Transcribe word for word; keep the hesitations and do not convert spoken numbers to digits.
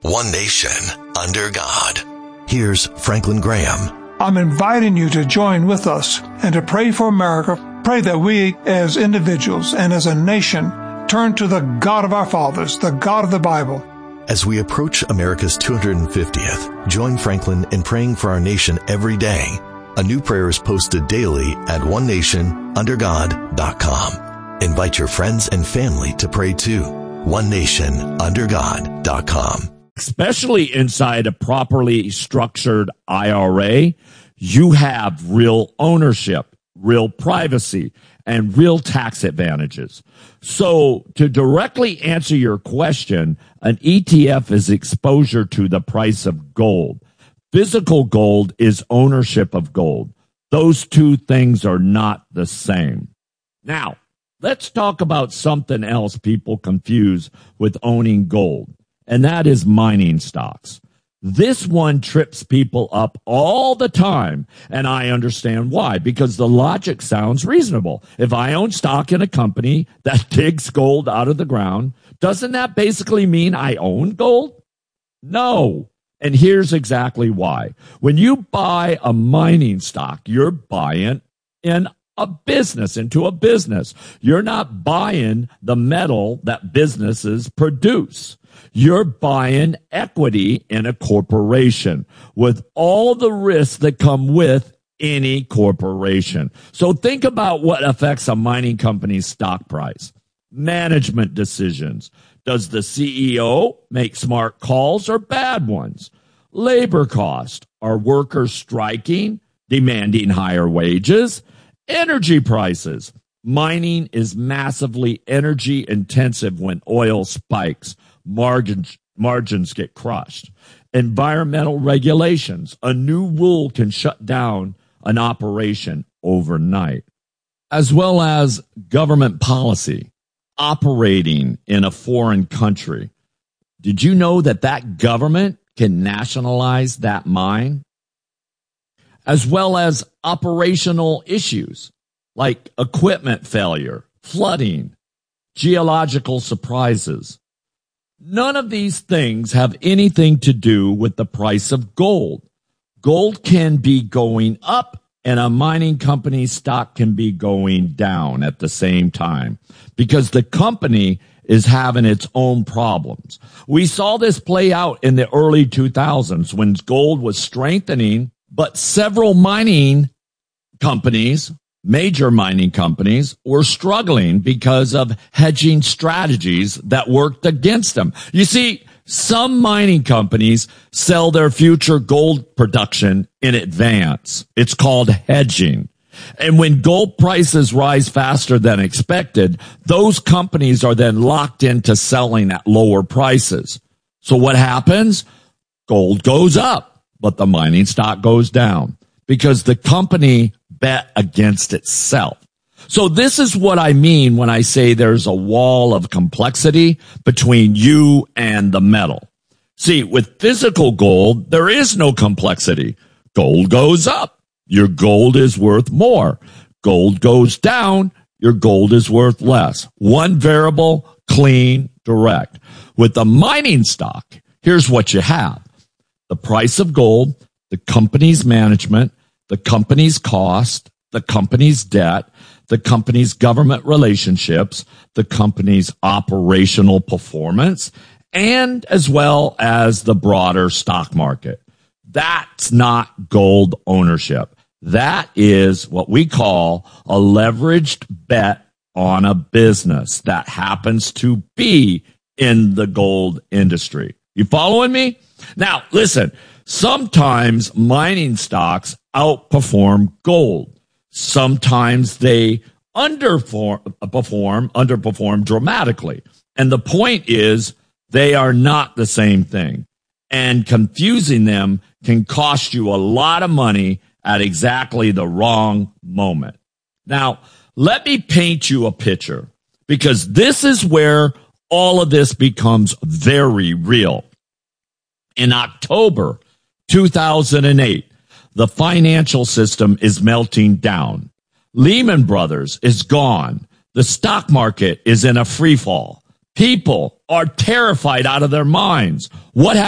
one nation, under God. Here's Franklin Graham. I'm inviting you to join with us and to pray for America. Pray that we as individuals and as a nation turn to the God of our fathers, the God of the Bible. As we approach America's two hundred fiftieth, join Franklin in praying for our nation every day. A new prayer is posted daily at one nation under god dot com. Invite your friends and family to pray too. one nation under god dot com. Especially inside a properly structured I R A, you have real ownership, real privacy, and real tax advantages. So to directly answer your question, an E T F is exposure to the price of gold. Physical gold is ownership of gold. Those two things are not the same. Now, let's talk about something else people confuse with owning gold, and that is mining stocks. This one trips people up all the time, and I understand why, because the logic sounds reasonable. If I own stock in a company that digs gold out of the ground, doesn't that basically mean I own gold? No. And here's exactly why. When you buy a mining stock, you're buying in a business, into a business. You're not buying the metal that businesses produce. You're buying equity in a corporation with all the risks that come with any corporation. So think about what affects a mining company's stock price. Management decisions. Does the C E O make smart calls or bad ones? Labor cost. Are workers striking, demanding higher wages? Energy prices. Mining is massively energy intensive when oil spikes. Margins, margins get crushed. Environmental regulations. A new rule can shut down an operation overnight. As well as government policy. Operating in a foreign country. Did you know that that government can nationalize that mine? As well as operational issues like equipment failure, flooding, geological surprises. None of these things have anything to do with the price of gold. Gold can be going up and a mining company's stock can be going down at the same time because the company is having its own problems. We saw this play out in the early two thousands when gold was strengthening, but several mining companies, major mining companies, were struggling because of hedging strategies that worked against them. You see, some mining companies sell their future gold production in advance. It's called hedging. And when gold prices rise faster than expected, those companies are then locked into selling at lower prices. So what happens? Gold goes up, but the mining stock goes down because the company bet against itself. So this is what I mean when I say there's a wall of complexity between you and the metal. See, with physical gold, there is no complexity. Gold goes up. Your gold is worth more. Gold goes down. Your gold is worth less. One variable, clean, direct. With the mining stock, here's what you have. The price of gold, the company's management, the company's cost, the company's debt, the company's government relationships, the company's operational performance, and as well as the broader stock market. That's not gold ownership. That is what we call a leveraged bet on a business that happens to be in the gold industry. You following me? Now, listen, sometimes mining stocks outperform gold. Sometimes they underperform, perform, underperform dramatically. And the point is they are not the same thing. And confusing them can cost you a lot of money at exactly the wrong moment. Now, let me paint you a picture because this is where all of this becomes very real. In October two thousand eight, the financial system is melting down. Lehman Brothers is gone. The stock market is in a free fall. People are terrified out of their minds. What